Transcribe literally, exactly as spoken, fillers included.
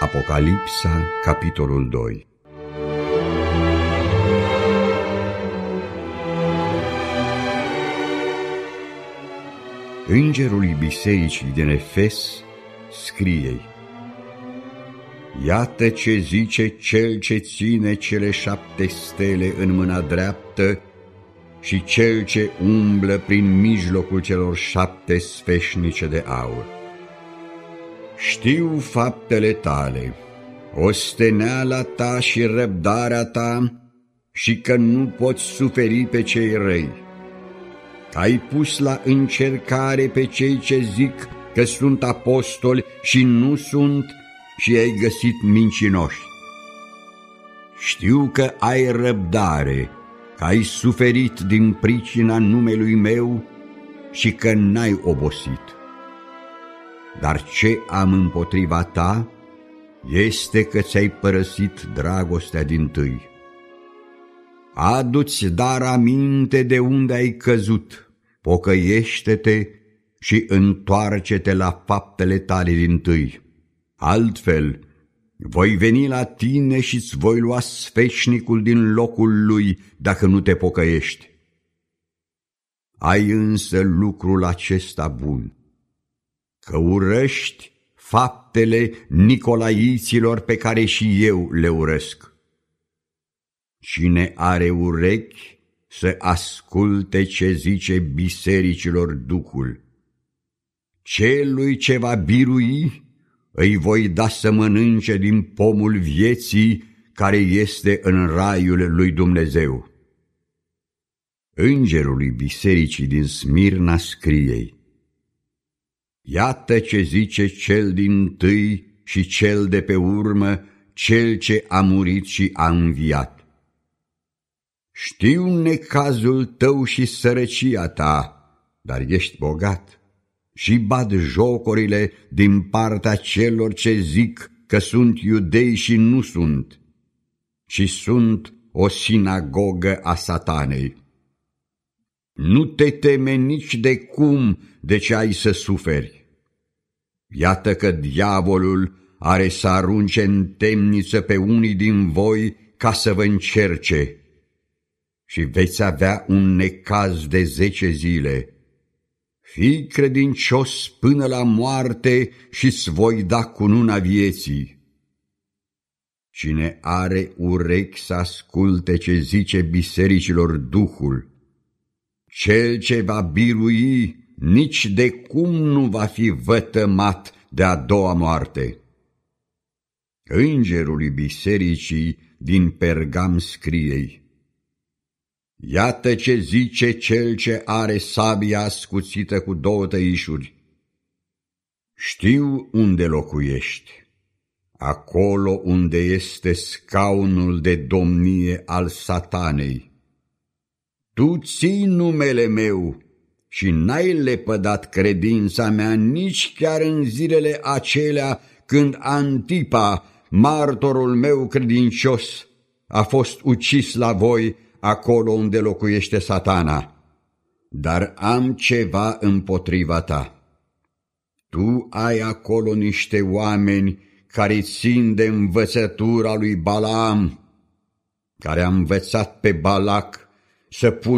Apocalipsa, capitolul doi. Îngerului bisericii din Efes scrie-i: Iată ce zice cel ce ține cele șapte stele în mâna dreaptă și cel ce umblă prin mijlocul celor șapte sfeșnice de aur. Știu faptele tale, osteneala ta și răbdarea ta, și că nu poți suferi pe cei răi. Că ai pus la încercare pe cei ce zic că sunt apostoli și nu sunt, și ai găsit mincinoși. Știu că ai răbdare, că ai suferit din pricina numelui meu și că n-ai obosit. Dar ce am împotriva ta este că ți-ai părăsit dragostea dintâi. Adu-ți dar aminte de unde ai căzut, pocăiește-te și întoarce-te la faptele tale dintâi. Altfel, voi veni la tine și-ți voi lua sfeșnicul din locul lui dacă nu te pocăiești. Ai însă lucrul acesta bun, că urăști faptele nicolaiților pe care și eu le urăsc. Cine are urechi să asculte ce zice bisericilor Duhul. Celui ce va birui îi voi da să mănânce din pomul vieții care este în raiul lui Dumnezeu. Îngerului bisericii din Smirna scrie-i: Iată ce zice cel dintâi și cel de pe urmă, cel ce a murit și a înviat. Știu necazul tău și sărăcia ta, dar ești bogat, și batjocorile din partea celor ce zic că sunt iudei și nu sunt, și sunt o sinagogă a Satanei. Nu te teme nici de cum de ce ai să suferi. Iată că diavolul are să arunce în temniță pe unii din voi ca să vă încerce, și veți avea un necaz de zece zile. Fii credincios până la moarte și-ți voi da cununa vieții. Cine are urechi să asculte ce zice bisericilor Duhul. Cel ce va birui nici de cum nu va fi vătămat de a doua moarte. Îngerului bisericii din Pergam scrie-i: Iată ce zice cel ce are sabia ascuțită cu două tăișuri. Știu unde locuiești, acolo unde este scaunul de domnie al Satanei. Tu ții numele meu și n-ai lepădat credința mea nici chiar în zilele acelea când Antipa, martorul meu credincios, a fost ucis la voi acolo unde locuiește Satana. Dar am ceva împotriva ta. Tu ai acolo niște oameni care țin de învățătura lui Balaam, care a învățat pe Balac să pună